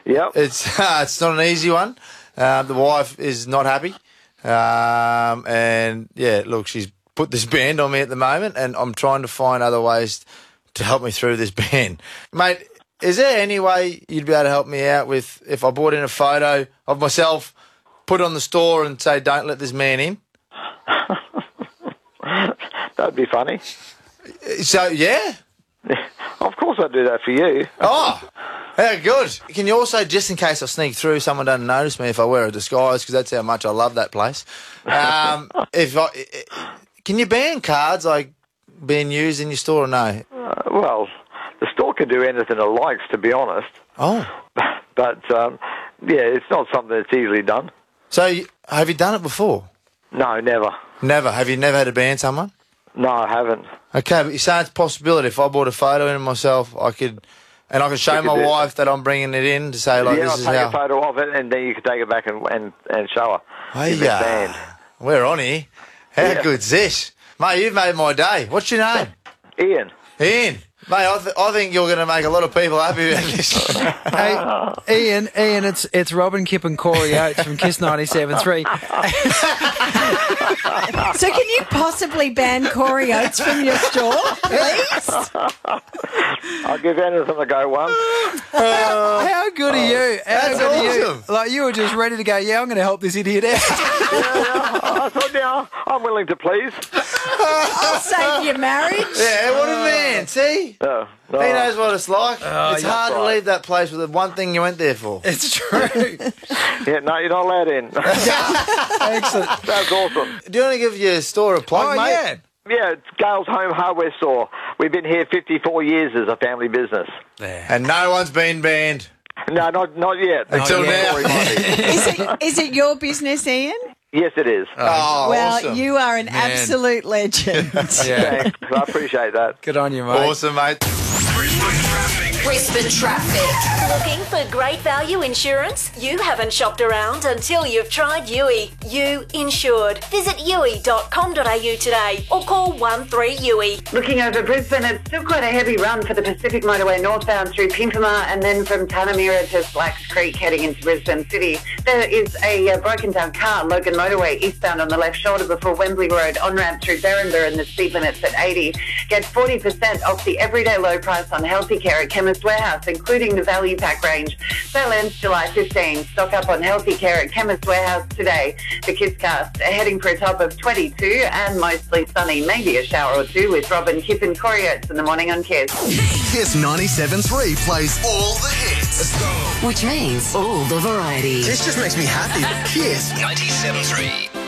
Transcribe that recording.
Yep. It's not an easy one. The wife is not happy. And, yeah, look, she's put this band on me at the moment, and I'm trying to find other ways to help me through this band. Mate, is there any way you'd be able to help me out with if I brought in a photo of myself, put it on the store and say, don't let this man in? That'd be funny. So, yeah? Of course I'd do that for you. Oh, how good. Can you also, just in case I sneak through, someone doesn't notice me if I wear a disguise, because that's how much I love that place. Can you ban cards like being used in your store or no? Well, the store can do anything it likes, to be honest. Oh. But, yeah, it's not something that's easily done. So, have you done it before? No, never. Never. Have you never had to ban someone? No, I haven't. Okay, but you're saying it's a possibility. If I bought a photo in of myself, I could show my wife that I'm bringing it in to say, like, this is how... Yeah, I'll take a photo of it, and then you can take it back and show her. Hey, yeah. We're on here. How good's this? Mate, you've made my day. What's your name? Ian. Ian. Mate, I think you're going to make a lot of people happy about this. Hey, Ian, it's Robin Kipp and Corey Oates from Kiss 97.3. So can you possibly ban Corey Oates from your store, please? I'll give anything a go once. How good are you? That's awesome. Like, you were just ready to go, yeah, I'm going to help this idiot out. I thought, yeah, I'm willing to please. I'll save your marriage. Yeah, what a man. See? No. He knows what it's like. It's yeah, hard to right. leave that place with the one thing you went there for. It's true. Yeah, no, you're not allowed in. Excellent. That's awesome. Do you want to give your store a plug, mate? Yeah. Yeah, it's Gale's Home Hardware Store. We've been here 54 years as a family business. And no one's been banned. No, not yet. Until now. Is it your business, Ian? Yes, it is. Oh, Well, awesome. you are an absolute legend. Yeah. Thanks. I appreciate that. Good on you, mate. Awesome, mate. Brisbane Traffic. Looking for great value insurance? You haven't shopped around until you've tried Yui. You insured. Visit yui.com.au today or call 13-YUI. Looking over Brisbane, it's still quite a heavy run for the Pacific Motorway northbound through Pimpama and then from Tanamira to Blacks Creek heading into Brisbane City. There is a broken down car, Logan Motorway eastbound on the left shoulder before Wembley Road, on-ramp through Berrinba and the speed limit's at 80. Get 40% off the everyday low price on healthy care at Chemist Warehouse, including the value pack range. Sale ends July 15. Stock up on healthy care at Chemist Warehouse today. The Kisscast heading for a top of 22 and mostly sunny, maybe a shower or two with Robin Kipp and Corey Oates in the morning on Kiss. Kiss 97.3 plays all the hits. Let's go. Which means all the variety. This just makes me happy. Kiss 97.3.